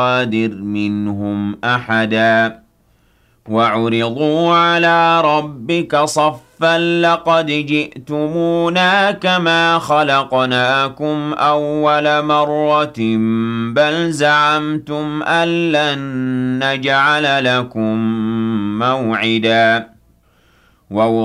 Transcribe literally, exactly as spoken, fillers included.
قادر منهم أحدا وعرضوا على ربك صفا لقد جئتمونا كما خلقناكم أول مرة بل زعمتم أن لن نجعل لكم موعدا